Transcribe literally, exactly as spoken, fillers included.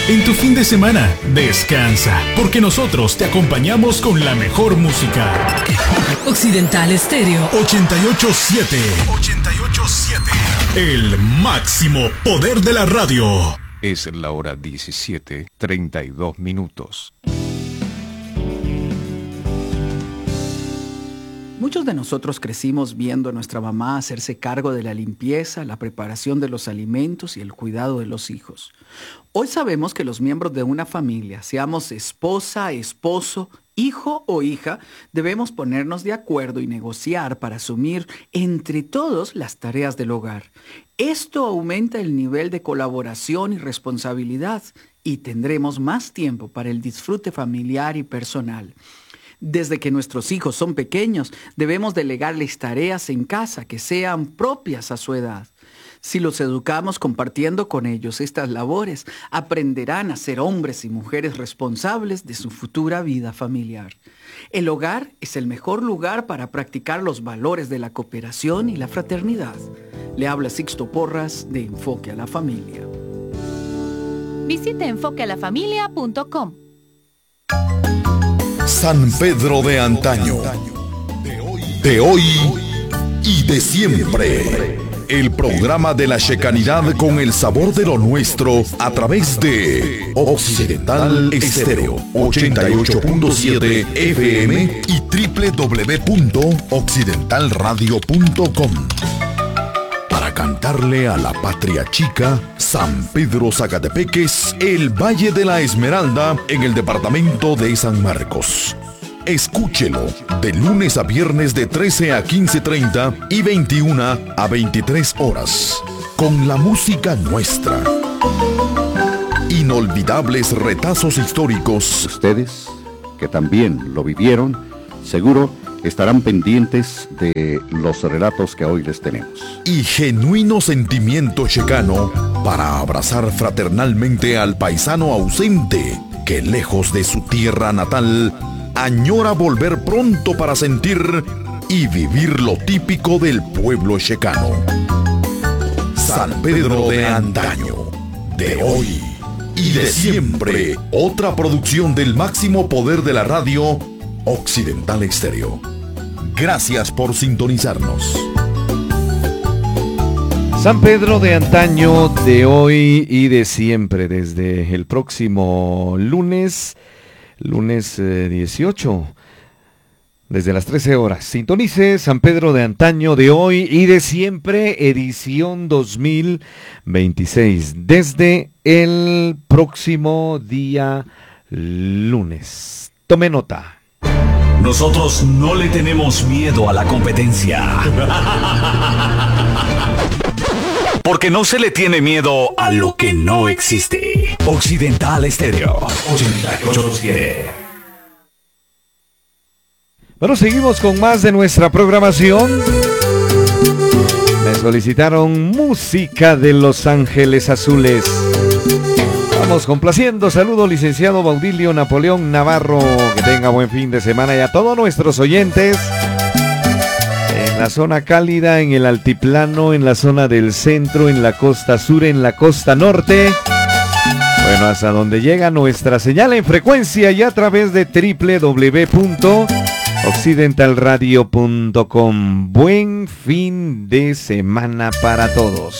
En tu fin de semana, descansa, porque nosotros te acompañamos con la mejor música. Occidental Estéreo ochenta y ocho punto siete. ochenta y ocho punto siete. El máximo poder de la radio. Es la hora diecisiete, treinta y dos minutos. Muchos de nosotros crecimos viendo a nuestra mamá hacerse cargo de la limpieza, la preparación de los alimentos y el cuidado de los hijos. Hoy sabemos que los miembros de una familia, seamos esposa, esposo, hijo o hija, debemos ponernos de acuerdo y negociar para asumir entre todos las tareas del hogar. Esto aumenta el nivel de colaboración y responsabilidad y tendremos más tiempo para el disfrute familiar y personal. Desde que nuestros hijos son pequeños, debemos delegarles tareas en casa que sean propias a su edad. Si los educamos compartiendo con ellos estas labores, aprenderán a ser hombres y mujeres responsables de su futura vida familiar. El hogar es el mejor lugar para practicar los valores de la cooperación y la fraternidad. Le habla Sixto Porras de Enfoque a la Familia. Visite enfoque a la familia punto com. San Pedro de antaño, de hoy y de siempre. El programa de la checanidad con el sabor de lo nuestro a través de Occidental Estéreo ochenta y ocho punto siete F M y doble u doble u doble u punto occidental radio punto com. Para cantarle a la patria chica, San Pedro Zacatepeques, el Valle de la Esmeralda, en el departamento de San Marcos. Escúchelo de lunes a viernes de trece a quince treinta y veintiuna a veintitrés horas, con la música nuestra. Inolvidables retazos históricos. Ustedes, que también lo vivieron, seguro estarán pendientes de los relatos que hoy les tenemos. Y genuino sentimiento checano para abrazar fraternalmente al paisano ausente que, lejos de su tierra natal, añora volver pronto para sentir y vivir lo típico del pueblo checano. San Pedro de antaño, de hoy y de siempre. Otra producción del máximo poder de la radio, Occidental Estéreo. Gracias por sintonizarnos. San Pedro de antaño, de hoy y de siempre, desde el próximo lunes, lunes eh, dieciocho, desde las trece horas. Sintonice San Pedro de antaño, de hoy y de siempre, edición dos mil veintiséis, desde el próximo día lunes. Tome nota. Nosotros no le tenemos miedo a la competencia. Porque no se le tiene miedo a lo que no existe. Occidental Estéreo ochenta y ocho punto siete. Bueno, seguimos con más de nuestra programación. Me solicitaron música de Los Ángeles Azules. Vamos complaciendo. Saludo, licenciado Baudilio Napoleón Navarro. Que tenga buen fin de semana, y a todos nuestros oyentes en la zona cálida, en el altiplano, en la zona del centro, en la costa sur, en la costa norte. Bueno, hasta donde llega nuestra señal en frecuencia y a través de doble u doble u doble u punto occidental radio punto com. Buen fin de semana para todos.